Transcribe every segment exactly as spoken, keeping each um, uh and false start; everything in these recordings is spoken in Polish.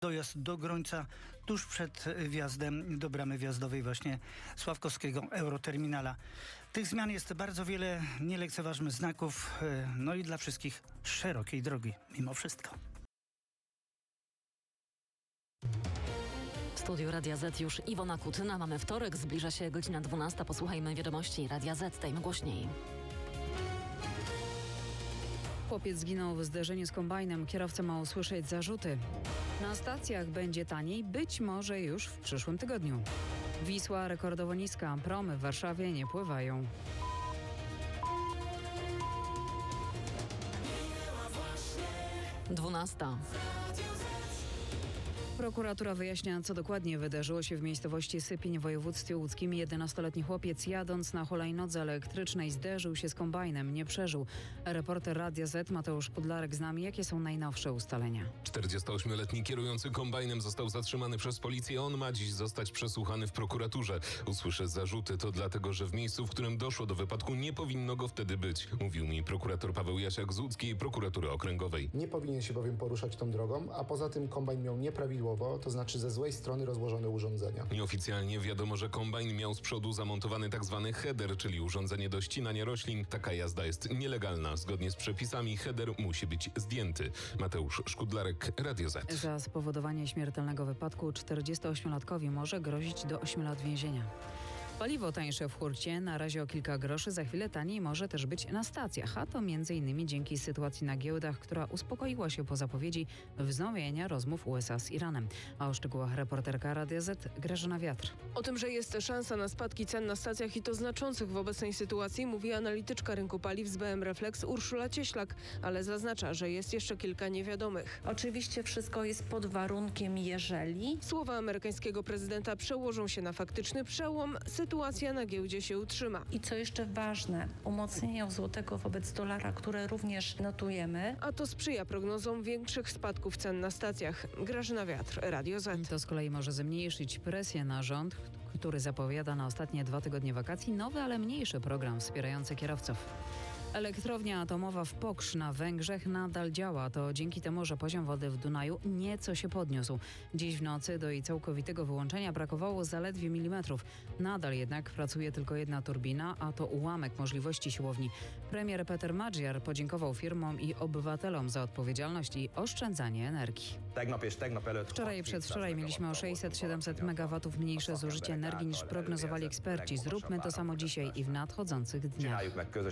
Dojazd do Grońca tuż przed wjazdem do bramy wjazdowej właśnie Sławkowskiego Euroterminala. Tych zmian jest bardzo wiele, nie lekceważmy znaków, no i dla wszystkich szerokiej drogi mimo wszystko. W studiu Radia Z już Iwona Kutyna. Mamy wtorek, zbliża się godzina dwunasta. Posłuchajmy wiadomości Radia Z, dajmy głośniej. Chłopiec zginął w zderzeniu z kombajnem. Kierowca ma usłyszeć zarzuty. Na stacjach będzie taniej, być może już w przyszłym tygodniu. Wisła rekordowo niska. Promy w Warszawie nie pływają. dwunasta. Prokuratura wyjaśnia, co dokładnie wydarzyło się w miejscowości Sypień w województwie łódzkim. jedenastoletni chłopiec jadąc na hulajnodze elektrycznej zderzył się z kombajnem, nie przeżył. Reporter Radia Z Mateusz Pudlarek z nami. Jakie są najnowsze ustalenia? czterdziestoośmioletni kierujący kombajnem został zatrzymany przez policję. On ma dziś zostać przesłuchany w prokuraturze. Usłyszę zarzuty. To dlatego, że w miejscu, w którym doszło do wypadku, nie powinno go wtedy być. Mówił mi prokurator Paweł Jasiak z łódzkiej prokuratury okręgowej. Nie powinien się bowiem poruszać tą drogą, a poza tym kombajn miał nieprawidłowo, to znaczy ze złej strony rozłożone urządzenia. Nieoficjalnie wiadomo, że kombajn miał z przodu zamontowany tzw. header, czyli urządzenie do ścinania roślin. Taka jazda jest nielegalna. Zgodnie z przepisami header musi być zdjęty. Mateusz Szkudlarek, Radio Z. Za spowodowanie śmiertelnego wypadku czterdziestoośmiolatkowi może grozić do ośmiu lat więzienia. Paliwo tańsze w hurcie, na razie o kilka groszy, za chwilę taniej może też być na stacjach, a to między innymi dzięki sytuacji na giełdach, która uspokoiła się po zapowiedzi wznowienia rozmów U S A z Iranem. A o szczegółach reporterka Radia Z Grażyna Wiatr. O tym, że jest szansa na spadki cen na stacjach i to znaczących w obecnej sytuacji, mówi analityczka rynku paliw z B M Reflex Urszula Cieślak, ale zaznacza, że jest jeszcze kilka niewiadomych. Oczywiście wszystko jest pod warunkiem, jeżeli Słowa amerykańskiego prezydenta przełożą się na faktyczny przełom, sytuacja na giełdzie się utrzyma. I co jeszcze ważne, umocnienie złotego wobec dolara, które również notujemy. A to sprzyja prognozom większych spadków cen na stacjach. Grażyna Wiatr, Radio Z. To z kolei może zmniejszyć presję na rząd, który zapowiada na ostatnie dwa tygodnie wakacji nowy, ale mniejszy program wspierający kierowców. Elektrownia atomowa w Pokrzz na Węgrzech nadal działa. To dzięki temu, że poziom wody w Dunaju nieco się podniósł. Dziś w nocy do jej całkowitego wyłączenia brakowało zaledwie milimetrów. Nadal jednak pracuje tylko jedna turbina, a to ułamek możliwości siłowni. Premier Peter Magyar podziękował firmom i obywatelom za odpowiedzialność i oszczędzanie energii. Wczoraj i przedwczoraj mieliśmy o sześćset do siedemset megawatów mniejsze zużycie energii niż prognozowali eksperci. Zróbmy to samo dzisiaj i w nadchodzących dniach.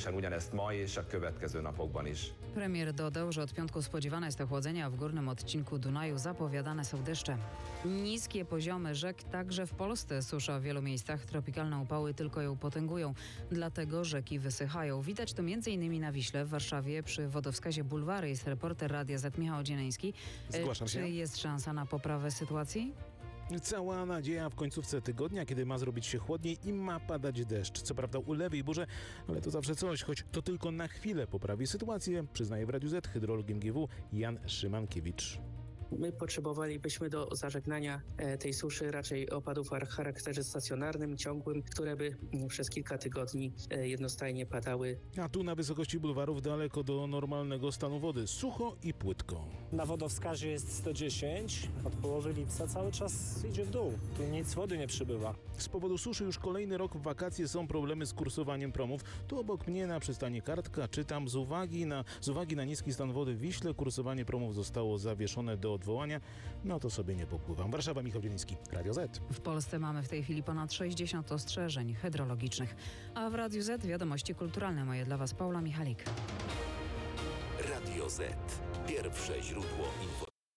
Premier dodał, że od piątku spodziewane jest ochłodzenie, a w górnym odcinku Dunaju zapowiadane są deszcze. Niskie poziomy rzek także w Polsce. Susza w wielu miejscach, tropikalne upały tylko ją potęgują, dlatego rzeki wysychają. Widać to między innymi na Wiśle, w Warszawie przy wodowskazie Bulwary. Jest reporter Radia Z Michał Dzieneński. Zgłaszam się. Czy jest szansa na poprawę sytuacji? Cała nadzieja w końcówce tygodnia, kiedy ma zrobić się chłodniej i ma padać deszcz. Co prawda ulewy i burze, ale to zawsze coś, choć to tylko na chwilę poprawi sytuację, przyznaje w Radiu Z hydrolog M G W Jan Szymankiewicz. My potrzebowalibyśmy do zażegnania tej suszy raczej opadów o charakterze stacjonarnym, ciągłym, które by przez kilka tygodni jednostajnie padały. A tu na wysokości bulwarów daleko do normalnego stanu wody. Sucho i płytko. Na wodowskazie jest sto dziesięć, od połowy lipca cały czas idzie w dół. Tu nic wody nie przybywa. Z powodu suszy już kolejny rok w wakacje są problemy z kursowaniem promów. Tu obok mnie na przystani Kartka czytam, z uwagi na, z uwagi na niski stan wody w Wiśle kursowanie promów zostało zawieszone do odwołania, no to sobie nie popływam. Warszawa, Michał Dzieliński, Radio Z. W Polsce mamy w tej chwili ponad sześćdziesiąt ostrzeżeń hydrologicznych. A w Radiu Z wiadomości kulturalne. Moje dla Was Paula Michalik. Radio Z. Pierwsze źródło informacji.